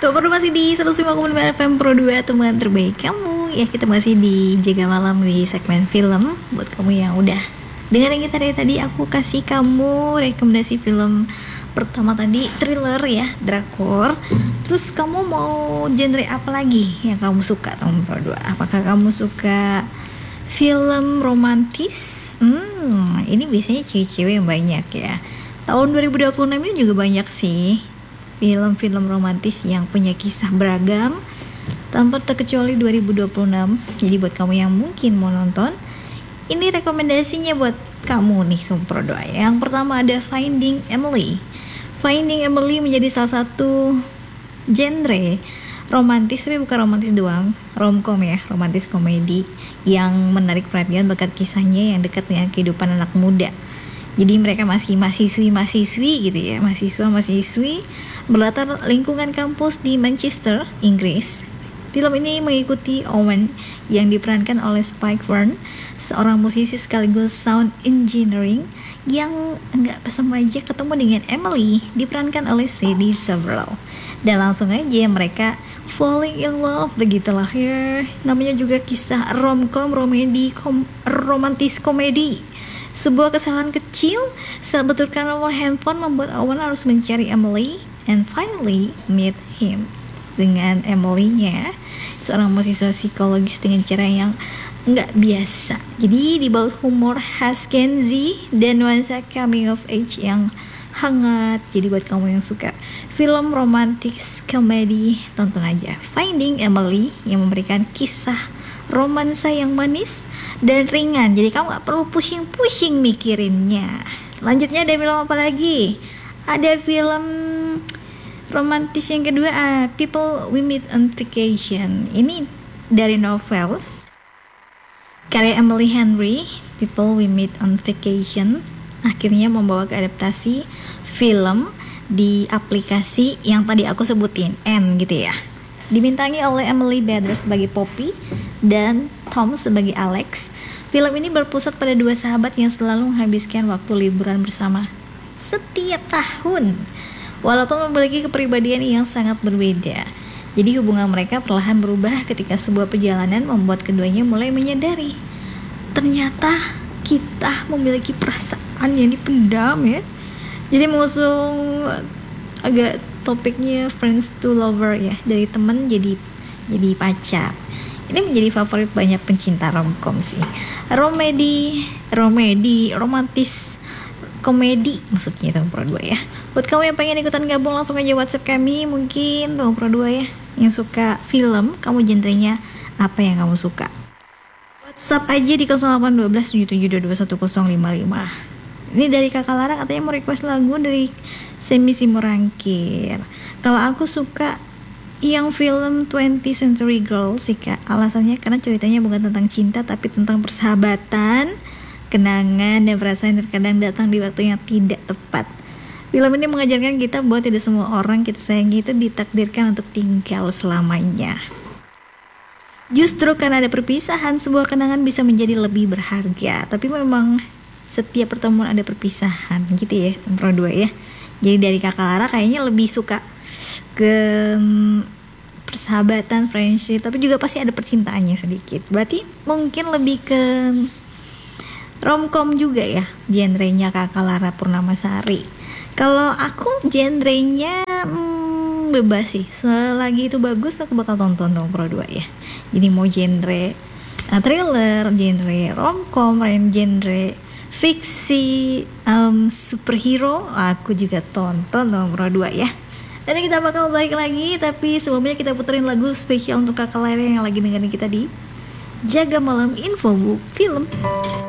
Tuh baru masih di 105,5 FM Pro 2, teman terbaik kamu. Ya, kita masih di Jaga Malam di segmen film. Buat kamu yang udah dengerin kita dari tadi, aku kasih kamu rekomendasi film pertama tadi, thriller ya, drakor. Terus kamu mau genre apa lagi yang kamu suka, teman Pro 2? Apakah kamu suka film romantis? Ini biasanya cewek-cewek yang banyak ya. Tahun 2026 ini juga banyak sih film-film romantis yang punya kisah beragam, tanpa terkecuali 2026. Jadi buat kamu yang mungkin mau nonton, ini rekomendasinya buat kamu nih, Pro 2. Yang pertama ada Finding Emily. Finding Emily menjadi salah satu genre romantis, tapi bukan romantis doang, romcom ya, romantis komedi yang menarik perhatian bakat kisahnya yang dekat dengan kehidupan anak muda. Jadi mereka masih mahasiswi gitu ya, mahasiswi berlatar lingkungan kampus di Manchester, Inggris. Film ini mengikuti Owen yang diperankan oleh Spike Byrne, seorang musisi sekaligus sound engineering yang nggak sengaja ketemu dengan Emily, diperankan oleh Sadie Sarborough. Dan langsung aja mereka falling in love, begitulah ya. Namanya juga kisah romcom, romantis komedi. Sebuah kesalahan kecil saat betulkan nomor handphone membuat Owen harus mencari Emily and finally meet him. Dengan Emily-nya, seorang mahasiswa psikologis dengan cara yang nggak biasa. Jadi di bawah humor khas Gen Z dan nuansa coming of age yang hangat. Jadi buat kamu yang suka film romantis komedi, tonton aja Finding Emily yang memberikan kisah romansa yang manis dan ringan. Jadi kamu gak perlu pusing-pusing mikirinnya. Lanjutnya ada film apa lagi? Ada film romantis yang kedua, People We Meet on Vacation. Ini dari novel karya Emily Henry. People We Meet on Vacation akhirnya membawa ke adaptasi film di aplikasi yang tadi aku sebutin, N gitu ya. Dibintangi oleh Emily Beder sebagai Poppy dan Tom sebagai Alex. Film ini berpusat pada dua sahabat yang selalu menghabiskan waktu liburan bersama setiap tahun, walaupun memiliki kepribadian yang sangat berbeda. Jadi hubungan mereka perlahan berubah ketika sebuah perjalanan membuat keduanya mulai menyadari ternyata kita memiliki perasaan yang dipendam ya. Jadi mengusung agak topiknya friends to lover ya, dari teman jadi pacar. Ini menjadi favorit banyak pencinta romcom sih. Romantis komedi maksudnya, Tom Pro 2 ya. Buat kamu yang pengen ikutan gabung, langsung aja WhatsApp kami, mungkin Tom Pro 2 ya, yang suka film, kamu genrenya apa yang kamu suka. WhatsApp aja di 081277221055. Ini dari Kakak Lara, katanya mau request lagu dari Semi Simorangkir. Kalau aku suka yang film 20th Century Girl sih Kak. Alasannya karena ceritanya bukan tentang cinta, tapi tentang persahabatan, kenangan, dan perasaan yang terkadang datang di waktu yang tidak tepat. Film ini mengajarkan kita bahwa tidak semua orang kita sayangi itu ditakdirkan untuk tinggal selamanya. Justru karena ada perpisahan, sebuah kenangan bisa menjadi lebih berharga. Tapi memang setiap pertemuan ada perpisahan gitu ya, Pro 2 ya. Jadi dari Kakak Lara kayaknya lebih suka ke persahabatan, friendship, tapi juga pasti ada percintaannya sedikit. Berarti mungkin lebih ke romcom juga ya, genrenya Kakak Lara Purnamasari. Kalau aku genrenya bebas sih. Selagi itu bagus aku bakal tonton dong Pro 2 ya. Jadi mau genre thriller, genre romcom, genre fiksi, superhero, aku juga tonton dong Pro 2 ya. Nanti kita bakal balik lagi, tapi sebelumnya kita puterin lagu spesial untuk Kakak Lara yang lagi dengerin kita di Jaga Malam Info Film.